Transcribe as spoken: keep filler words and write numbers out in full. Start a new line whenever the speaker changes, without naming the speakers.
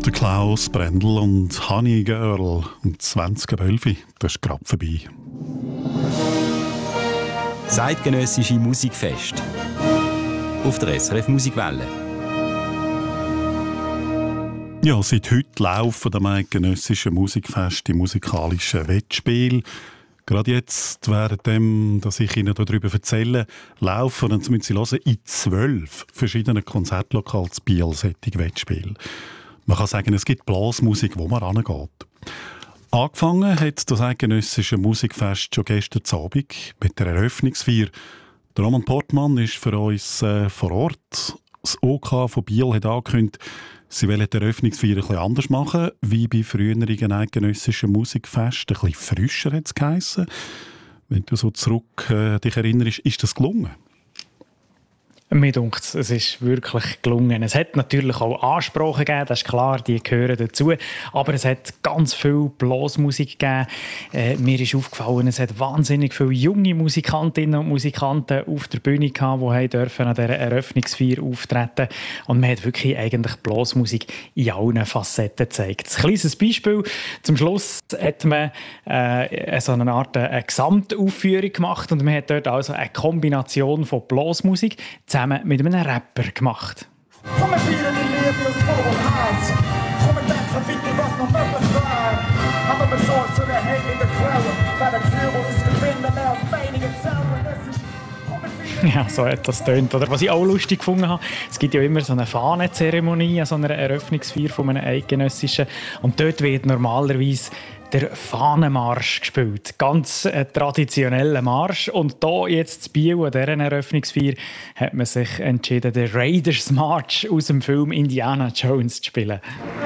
Der Klaus Brendel und Honey Girl um zwanzig Uhr elf, das ist gerade vorbei.
Zeitgenössische Musikfest auf der S R F Musikwelle.
Ja, seit heute laufen am eidgenössischen Musikfest die musikalischen Wettspiele. Gerade jetzt, während dem, dass ich Ihnen darüber erzähle, laufen, und jetzt müssen Sie hören, in zwölf verschiedenen Konzertlokalen zu Biel solche Wettspiele. Man kann sagen, es gibt Blasmusik, wo man rangeht. Angefangen hat das eidgenössische Musikfest schon gestern Abend mit der Eröffnungsfeier. Der Roman Portmann ist für uns äh, vor Ort. Das O K von Biel hat angekündigt, sie wollen die Eröffnungsfeier ein bisschen anders machen, wie bei früheren eidgenössischen Musikfesten. Ein bisschen frischer hat es geheissen. Wenn du so zurück äh, dich erinnerst, ist das gelungen?
Mir dunkt es, es ist wirklich gelungen. Es hat natürlich auch Ansprachen gegeben, das ist klar, die gehören dazu. Aber es hat ganz viel Blasmusik gegeben. Äh, mir ist aufgefallen, es hat wahnsinnig viele junge Musikantinnen und Musikanten auf der Bühne gehabt, die dürfen an dieser Eröffnungsfeier auftreten. Und man hat wirklich eigentlich Blasmusik in allen Facetten gezeigt. Ein kleines Beispiel. Zum Schluss hat man äh, so eine Art eine Gesamtaufführung gemacht und man hat dort also eine Kombination von Blasmusik zusammen mit einem Rapper gemacht.
Komm, wir feiern die Liebe aus vollem Herz. Komm, wir denken weiter, was noch möglich wäre. Aber wir sorgen zu der Hände in der Quelle. Werden Gefühle, die uns gewinnen, mehr als Meinungen zählen. Es ist... Komm, wir feiern...
Ja, so hat das tönt. Oder was ich auch lustig gefunden habe, es gibt ja immer so eine Fahnenzeremonie an so einer Eröffnungsfeier von einem eidgenössischen. Und dort wird normalerweise der Fahnenmarsch gespielt. Ganz äh, traditioneller Marsch. Und hier jetzt zu Biel, an dieser Eröffnungsfeier, hat man sich entschieden, den Raiders March aus dem Film Indiana Jones zu spielen.